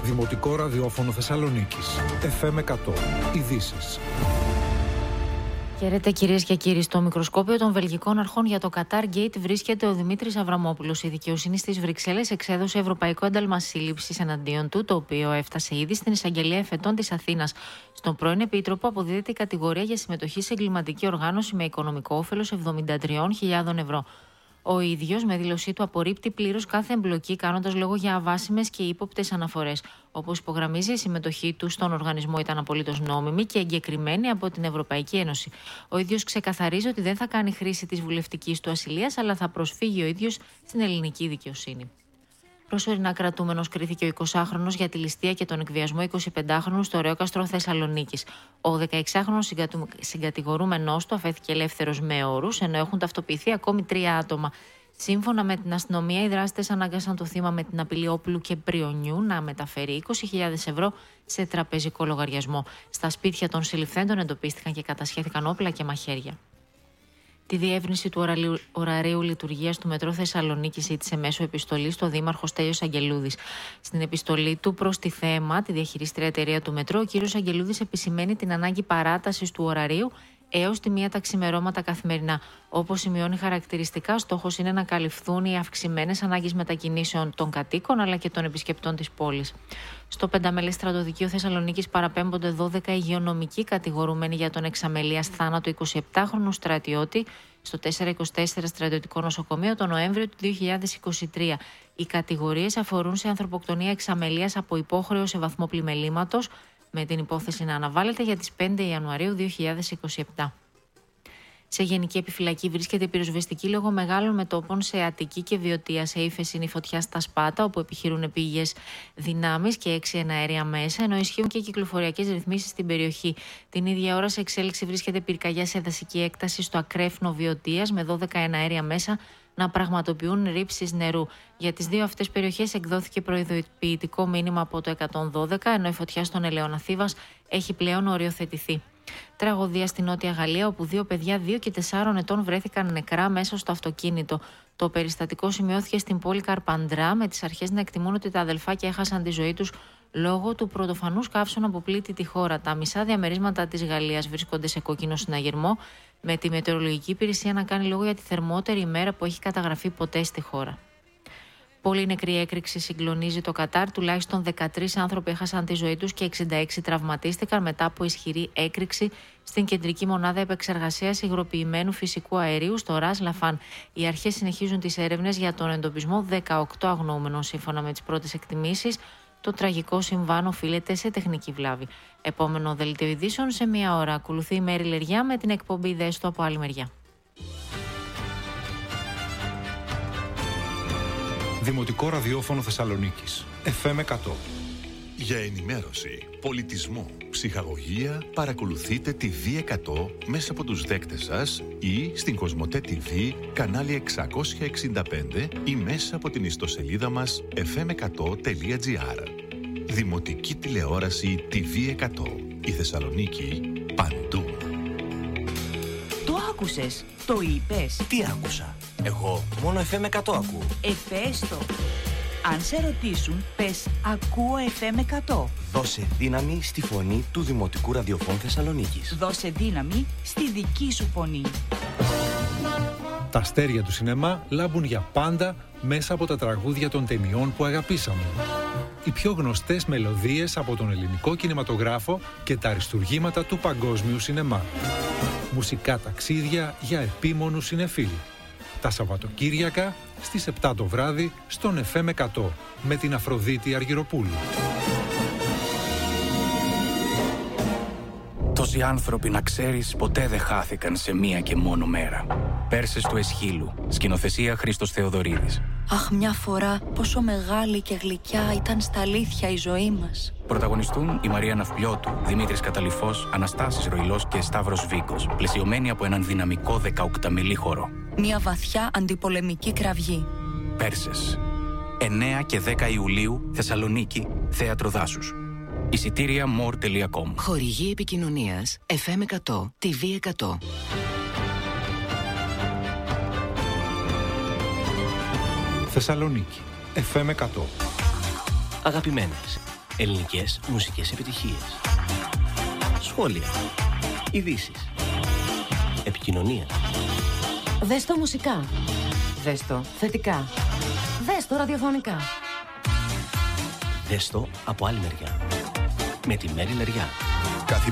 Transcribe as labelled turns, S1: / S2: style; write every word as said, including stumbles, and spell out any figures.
S1: Δημοτικό ραδιόφωνο Θεσσαλονίκης. εφ εμ εκατό. Ειδήσεις.
S2: Χαίρετε κυρίες και κύριοι. Στο μικροσκόπιο των βελγικών αρχών για το Qatar Gate βρίσκεται ο Δημήτρης Αβραμόπουλος. Η δικαιοσύνη στις Βρυξέλλες εξέδωσε ευρωπαϊκό ένταλμα σύλληψης εναντίον του, το οποίο έφτασε ήδη στην εισαγγελία εφετών της Αθήνας. Στον πρώην επίτροπο αποδίδεται η κατηγορία για συμμετοχή σε εγκληματική οργάνωση με οικονομικό όφελος εβδομήντα τρεις χιλιάδες ευρώ. Ο ίδιος, με δήλωσή του, απορρίπτει πλήρως κάθε εμπλοκή, κάνοντας λόγο για αβάσιμες και ύποπτες αναφορές. Όπως υπογραμμίζει, η συμμετοχή του στον οργανισμό ήταν απολύτως νόμιμη και εγκεκριμένη από την Ευρωπαϊκή Ένωση. Ο ίδιος ξεκαθαρίζει ότι δεν θα κάνει χρήση της βουλευτικής του ασυλίας, αλλά θα προσφύγει ο ίδιος στην ελληνική δικαιοσύνη. Προσωρινά κρατούμενος κρίθηκε ο εικοσάχρονος για τη ληστεία και τον εκβιασμό εικοσιπεντάχρονου στο Ρεόκαστρο Θεσσαλονίκης. Ο δεκαεξάχρονος συγκατηγορούμενός του αφέθηκε ελεύθερος με όρους, ενώ έχουν ταυτοποιηθεί ακόμη τρία άτομα. Σύμφωνα με την αστυνομία, οι δράστες ανάγκασαν το θύμα με την απειλή όπλου και πριονιού να μεταφέρει είκοσι χιλιάδες ευρώ σε τραπεζικό λογαριασμό. Στα σπίτια των συλληφθέντων εντοπίστηκαν και κατασχέθηκαν όπλα και μαχαίρια. Τη διεύρυνση του ωραρίου, ωραρίου λειτουργίας του Μετρό Θεσσαλονίκης ζήτησε μέσω επιστολής στο Δήμαρχο Στέλιος Αγγελούδης. Στην επιστολή του προς τη ΘΕΜΑ, τη διαχειρίστρια εταιρεία του Μετρό, ο κ. Αγγελούδης επισημαίνει την ανάγκη παράτασης του ωραρίου έως τη μία τα ξημερώματα καθημερινά. Όπως σημειώνει χαρακτηριστικά, στόχος είναι να καλυφθούν οι αυξημένες ανάγκες μετακινήσεων των κατοίκων αλλά και των επισκεπτών της πόλης. Στο πενταμελές στρατοδικείο Θεσσαλονίκης παραπέμπονται δώδεκα υγειονομικοί κατηγορούμενοι για τον εξαμελίας θάνατο εικοσιεπτάχρονου στρατιώτη στο τετρακόσια είκοσι τέσσερα στρατιωτικό νοσοκομείο τον Νοέμβριο του δύο χιλιάδες είκοσι τρία. Οι κατηγορίες αφορούν σε ανθρωποκτονία εξαμελίας από υπόχρεο σε βαθμό πλημελήματος, με την υπόθεση να αναβάλλεται για τις πέντε Ιανουαρίου δύο χιλιάδες είκοσι επτά. Σε γενική επιφυλακή βρίσκεται η πυροσβεστική λόγω μεγάλων μετώπων σε Αττική και Βιωτία. Σε ύφεση είναι η φωτιά στα Σπάτα, όπου επιχειρούν επίγειες δυνάμεις και έξι εναέρια μέσα, ενώ ισχύουν και κυκλοφοριακές ρυθμίσεις στην περιοχή. Την ίδια ώρα σε εξέλιξη βρίσκεται πυρκαγιά σε δασική έκταση στο Ακρέφνο Βιωτίας, με δώδεκα εναέρια μέσα να πραγματοποιούν ρήψεις νερού. Για τις δύο αυτές περιοχές εκδόθηκε προειδοποιητικό μήνυμα από το εκατόν δώδεκα, ενώ η φωτιά στον Ελαιώνα Θήβας έχει πλέον οριοθετηθεί. Τραγωδία στη Νότια Γαλλία, όπου δύο παιδιά δύο και τεσσάρων ετών βρέθηκαν νεκρά μέσα στο αυτοκίνητο. Το περιστατικό σημειώθηκε στην πόλη Καρπαντρά, με τις αρχές να εκτιμούν ότι τα αδελφάκια έχασαν τη ζωή τους λόγω του πρωτοφανούς καύσωνα που πλήττει τη χώρα. Τα μισά διαμερίσματα της Γαλλίας βρίσκονται σε κόκκινο συναγερμό, με τη μετεωρολογική υπηρεσία να κάνει λόγο για τη θερμότερη ημέρα που έχει καταγραφεί ποτέ στη χώρα. Πολύ νεκρή έκρηξη συγκλονίζει το Κατάρ. Τουλάχιστον δεκατρείς άνθρωποι έχασαν τη ζωή τους και εξήντα έξι τραυματίστηκαν μετά από ισχυρή έκρηξη στην κεντρική μονάδα επεξεργασίας υγροποιημένου φυσικού αερίου στο Ρας Λαφάν. Οι αρχές συνεχίζουν τις έρευνες για τον εντοπισμό δεκαοκτώ αγνοούμενων. Σύμφωνα με τις πρώτες εκτιμήσεις, το τραγικό συμβάν οφείλεται σε τεχνική βλάβη. Επόμενο δελτίο ειδήσεων σε μία ώρα. Ακολουθεί η Μέρη Λεριά με την εκπομπή «Δες το από άλλη μεριά».
S1: Δημοτικό ραδιόφωνο Θεσσαλονίκης. εφ εμ εκατό.
S3: Για ενημέρωση, πολιτισμό, ψυχαγωγία, παρακολουθείτε τη βι εκατό μέσα από τους δέκτες σας ή στην Κοσμοτέ τι βι, κανάλι εξακόσια εξήντα πέντε ή μέσα από την ιστοσελίδα μας εφ εμ εκατό τελεία τζι άρ. Δημοτική τηλεόραση τι βι εκατό. Η Θεσσαλονίκη παντού.
S4: Το άκουσες, το είπες.
S5: Τι άκουσα? Εγώ μόνο εφ εμ εκατό ακούω.
S4: Εφέστο. Αν σε ρωτήσουν, πες ακούω εφ εμ εκατό.
S5: Δώσε δύναμη στη φωνή του Δημοτικού Ραδιοφώνου Θεσσαλονίκης.
S4: Δώσε δύναμη στη δική σου φωνή.
S1: Τα αστέρια του σινεμά λάμπουν για πάντα μέσα από τα τραγούδια των ταινιών που αγαπήσαμε. Οι πιο γνωστές μελωδίες από τον ελληνικό κινηματογράφο και τα αριστουργήματα του παγκόσμιου σινεμά. Μουσικά ταξίδια για επίμονους συνεφίλ. Τα Σαββατοκύριακα στις επτά το βράδυ στον εφ εμ εκατό με την Αφροδίτη Αργυροπούλου.
S6: Τόσοι άνθρωποι, να ξέρεις, ποτέ δεν χάθηκαν σε μία και μόνο μέρα. Πέρσες του Εσχύλου, σκηνοθεσία Χρήστος Θεοδωρίδης.
S7: Αχ, μια φορά πόσο μεγάλη και γλυκιά ήταν στα αλήθεια η ζωή μας.
S6: Πρωταγωνιστούν η Μαρία Ναυπλιώτου, Δημήτρης Καταλυφός, Αναστάσης Ροϊλός και Σταύρος Βίκος, πλαισιωμένοι από έναν δυναμικό δεκαοκταμιλή χορό.
S7: Μια βαθιά αντιπολεμική κραυγή.
S6: Πέρσες. εννέα και δέκα Ιουλίου, Θεσσαλονίκη, Θέατρο Δάσους. Εισιτήρια more τελεία com.
S8: Χορηγή επικοινωνίας εφ εμ εκατό, τι βι εκατό.
S1: Θεσσαλονίκη, εφ εμ εκατό.
S5: Αγαπημένες, Ελληνικές μουσικές επιτυχίες. Σχόλια. Ειδήσεις. Επικοινωνία.
S9: Δες το μουσικά. Δες το θετικά. Δες το ραδιοφωνικά.
S5: Δες το από άλλη μεριά. Με τη Μέρη Λεριά.